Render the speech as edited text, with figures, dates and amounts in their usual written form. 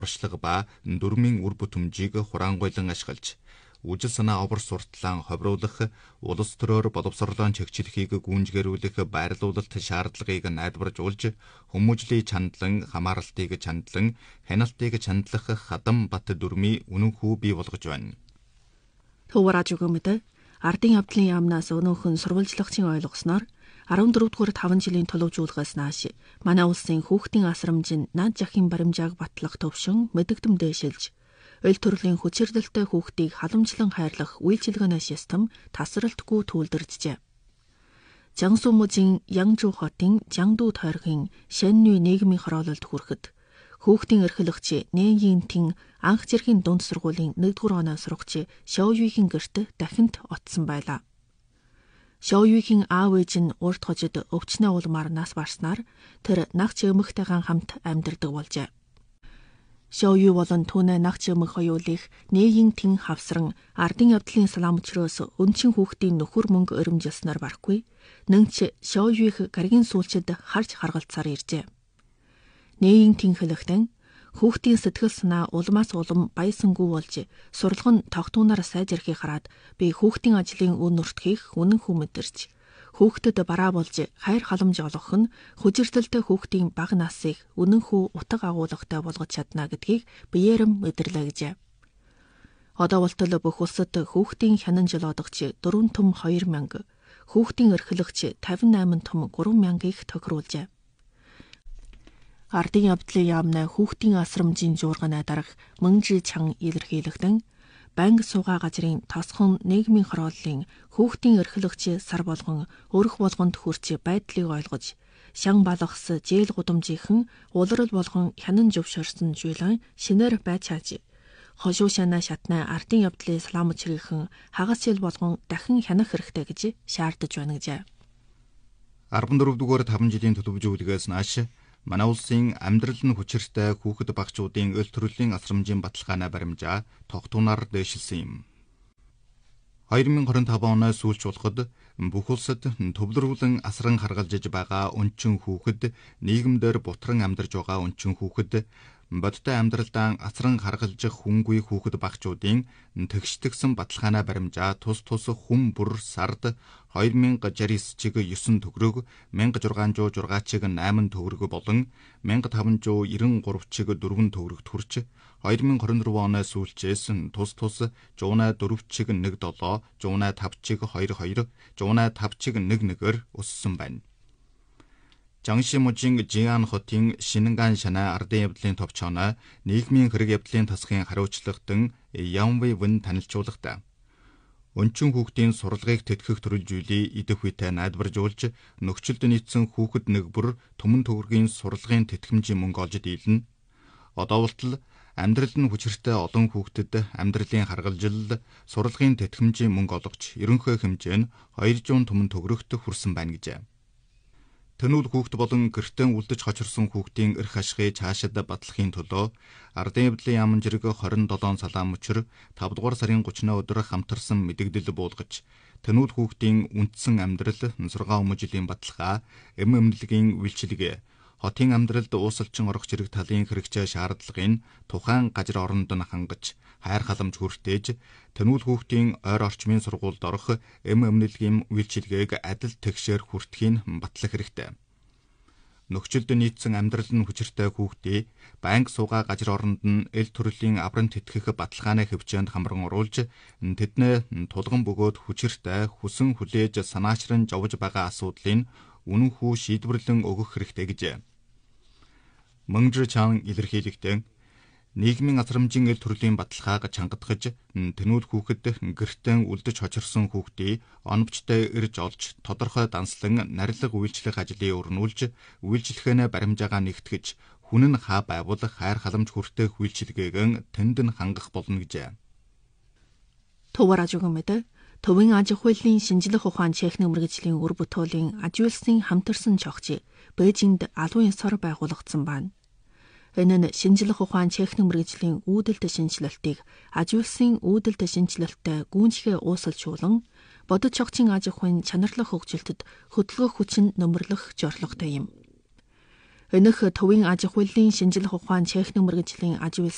туршлага ба дүрмийн үр бүтэмжийг хураангуйлан ашиглаж, үжил санаа овор сурталаан ховруулах, улс төрөөр боловсролоон чигчлэхийг гүйнжгэрүүлэх байрлуулалт шаардлагыг найдваржуулж, хүмүүжлийн чандлан, хамааралтыг чандлан, хяналтыг чандлах хадам бат дүрмийн үнэн хүү бий болгож байна. Төвөраж өгөөмөд ардын явдлын яамнаас өнөөхөн сурвалжлагчийн ойлгосноор 14-р 5 жилийн төлөвжүүлгээс нааш манай улсын хүүхдийн асрамжийн наад жахын баримжааг батлах төвшин мэдэгдэм дээшилж, ойл төрлийн хүчирдэлтэй хүүхдийг халамжлан хайрлах үйлчилгээний систем тасралтгүй түүлдэржжээ. Жансу мужийн Янжу хотын Жангду тойргийн Шэннүй нийгмийн хороололд хүрэхэд хүүхдийн эрхлэгч Нэн Йинтийн анх жирхийн дунд сургуулийн 1-р оноо сурагч Шоуюигийн гэрт дахинд оцсон байлаа. Шоуюигийн аав ээж нь урд хожид өвчнөө улмаар нас барснаар тэр нагч эмэгтэйгэн хамт амьдардаг болжээ. Шоуюи болон түүний нагч эмэг хоёулыг Нэн хавсран ардын явдлын салаамчроос өнчин хүүхдийн нөхөр мөнгө өрөмжилснээр барахгүй, нэнч Шоуюиг гаригийн сүүлчид харж харгалцаар иржээ. Нэн хэлэхдээ хүүхдийн сэтгэл санаа улмаас улам баясангүй болж сурлагын тогтуунаар сайжрахыг хараад би хүүхдийн ажлын үн нуртхийг үнэн хүү мэдэрч хүүхдэд бараа болж хайр халамж олгох нь хүчирдэлтэй хүүхдийн бага насыг үнэн хүү утга агуулгатай болгож чадна гэдгийг биеэрэм мэдэрлээ гэжээ. Одоо болтол бүх улсад хүүхдийн хянан жолоодогч 4 том 2000, хүүхдийн эрхлэгч 58 том 3000-ыг тохируулжээ. Ардын явдлын яамнаа хүүхдийн асрамжийн жуурганы дарга Мөнжи Чан илэрхийлэгдэн банк суугаа газрын тосхон нийгмийн хорооллын хүүхдийн эрхлэгч сар болгон өрх болгонд хүрч байдлыг ойлгож, шан балгас жээл гудамжийнхэн улрал болгон хянан зөвшөөрсөн жуулан шинээр байж хааж, хошуу шанаа шатнаа ардын явдлын салаамчрийнхэн хагас жил болгон дахин хянах хэрэгтэй гэж шаардаж байна гэжээ. 14-р 5 жилийн төлөвжүүлгээс нааш манай улсын амьдрал нь хүчиртэй хүүхэд багчуудын өл төрлийн асрамжийн баталгааны баримжаа тогтуунаар дээшилсэн юм. 2025 оноос сүүлч болоход бүх улсад төвлөрүүлэн асран харгалзаж байгаа өнчин хүүхэд, нийгэмдэр бутран амьдарж байгаа өнчин хүүхэд, бодтой амьдралдаа асран харгалзах хүнгүй хүүхэд багчуудын тэгштгсэн баталгааны баримжаа тус хүн бүр сард 2069 чиг 9 төгрөг, 1606 чиг 8 төгрөг болон 1593 чиг 4 төгрөгт хүрч 2024 оноос сүүлчээс тус 104 чиг 17, 105 чиг 22, 105 чиг 11-ээр өссөн байна. Жангши мужийн Жиан хотын Шинэнган шанаа ардын явдлын товчооноо нийгмийн хэрэг явдлын тасгын хариуцлагатан Янвэй Вэн танилцуулгахдаа өнчин хүүхдийн сурлагыг тэтгэх төрөл зүйлийг идэх үедээ найдваржуулж, нөхцөлд нийцсэн хүүхэд нэг бүр түмэн төгрөгийн сурлагын тэтгэмжийн мөнгө олж дийлнэ. Одоо болтол амьдрал нь хүчиртэй олон хүүхдэд амьдралын харгалзал, сурлагын тэтгэмжийн мөнгө олгож, ерөнхий хэмжээ нь 200 түмэн төгрөгт хүрсэн байна гэжээ. Тэнүүл хүүхэд болон гэртэн үлдэж хочирсон хүүхдийн эрх ашигыг цаашид батлахын төлөө ардын явдлын яамн жирэг 27 салаам мөчр 5 дугаар сарын 30-ны өдөр хамтарсан мэдэгдэл буулгаж, тэнүүл хүүхдийн үндсэн амьдрал, 6 жилийн баталгаа, эмнэлгийн үйлчилгээ, хотын амьдралд уусалчин орох зэрэг талын хэрэгцээ шаардлагын тухайн газар оронд нь хангаж, хайр халамж хүртээж, тэнүүл хүүхдийн ойр орчмын сургуульд орох эмнэлгийн үйлчилгээг адил тэгшээр хүртэхийг батлах хэрэгтэй. Нөхцөлд нийцсэн амьдрал нь хүчиртэй хүүхдийг банк суугаа газар оронд нь эл төрлийн авран тэтгэх баталгааны хөвчөөнд хамран оруулж, тэднээ тулган бөгөөд хүчиртэй хүсэн хүлээж санаачран жовж байгаа асуудлыг үнэн хүү шийдвэрлэн өгөх хэрэгтэй гэжээ. Мөнжи Чан илэрхийлэгдэн нийгмийн асрамжийн эл төрлийн баталгааг чангадгаж, тэнүүл хүүхэд гэртэн үлдэж хочирсон хүүхдийг оновчтой ирж олж, тодорхой данслан нарилга үйлчлэх ажлыг өрнүүлж, үйлчлэхэнэ баримжаагаа нэгтгэж, хүн нь хаа байгуулах хайр халамж хүртэх үйлчилгээг тэнд нь хангах болно гэжээ. Төвөраж өгөөмөд Төвийн аж ахуйлын шинжлэх ухаан техник мэргэжлийн үр бүтээлийн Ажуулсан хамтарсан чогч Бээжинд алуун ёсоор байгуулагдсан байна. Энэ нь шинжлэх ухаан техник мэргэжлийн үүдэлт шинжилэлтийг Ажуулсан үүдэлт шинжилэлттэй гүйнжихээ уусалжуулан бодит чогчийн аж ахуйн чанарлах хөгжилтөд хөдөлгөөх хүчин нөмрлөх зорилготой юм. Энэх Төвийн аж ахуйлын шинжлэх ухаан техник мэргэжлийн Ажуулсан